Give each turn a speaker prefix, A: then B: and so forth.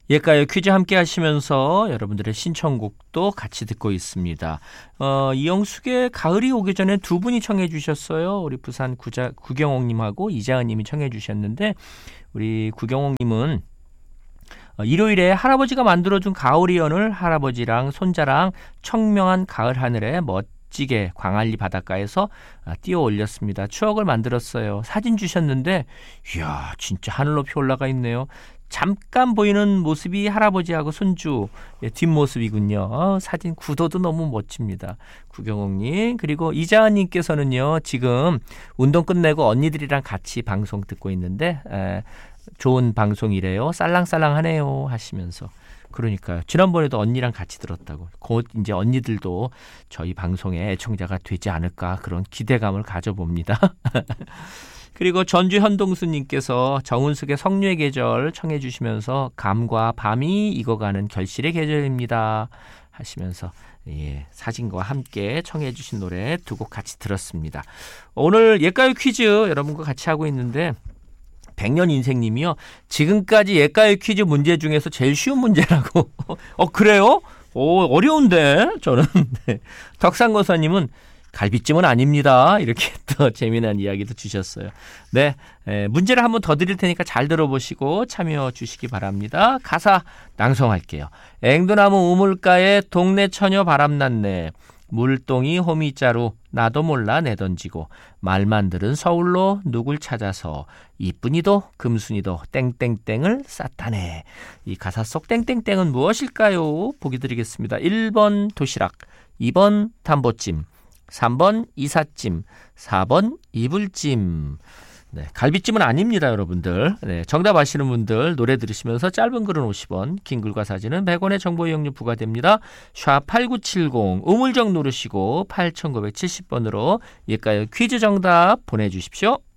A: 예가요 퀴즈 함께 하시면서 여러분들의 신청곡도 같이 듣고 있습니다. 이영숙의 가을이 오기 전에 두 분이 청해 주셨어요. 우리 부산 구경옥님하고 이자은님이 청해 주셨는데, 우리 구경옥님은 일요일에 할아버지가 만들어준 가오리연을 할아버지랑 손자랑 청명한 가을 하늘에 멋지게 광안리 바닷가에서 띄워 올렸습니다. 추억을 만들었어요. 사진 주셨는데 이야, 진짜 하늘 높이 올라가 있네요. 잠깐 보이는 모습이 할아버지하고 손주 뒷모습이군요. 사진 구도도 너무 멋집니다. 구경옥님, 그리고 이자은님께서는요, 지금 운동 끝내고 언니들이랑 같이 방송 듣고 있는데 좋은 방송이래요. 살랑살랑하네요 하시면서. 그러니까요. 지난번에도 언니랑 같이 들었다고. 곧 이제 언니들도 저희 방송의 애청자가 되지 않을까, 그런 기대감을 가져봅니다. 그리고 전주 현동수님께서 정은숙의 성류의 계절 청해 주시면서 감과 밤이 익어가는 결실의 계절입니다 하시면서 사진과 함께 청해 주신 노래 두 곡 같이 들었습니다. 오늘 옛가요 퀴즈 여러분과 같이 하고 있는데, 백년 인생님이요, 지금까지 옛가요 퀴즈 문제 중에서 제일 쉬운 문제라고. 그래요? 어려운데 저는. 네. 덕상거사님은 갈비찜은 아닙니다. 이렇게 또 재미난 이야기도 주셨어요. 네, 문제를 한번 더 드릴 테니까 잘 들어보시고 참여해 주시기 바랍니다. 가사 낭송할게요. 앵두나무 우물가에 동네 처녀 바람났네. 물동이 호미자루 나도 몰라 내던지고 말만 들은 서울로 누굴 찾아서 이쁜이도 금순이도 땡땡땡을 쌌다네. 이 가사 속 땡땡땡은 무엇일까요? 보기 드리겠습니다. 1번 도시락, 2번 담보찜, 3번 이삿짐, 4번 이불짐. 네, 갈비찜은 아닙니다, 여러분들. 네, 정답 아시는 분들 노래 들으시면서 짧은 글은 50원, 긴 글과 사진은 100원의 정보 이용료 부과됩니다. 샵8970 우물정 누르시고 8970번으로 옛가요 퀴즈 정답 보내주십시오.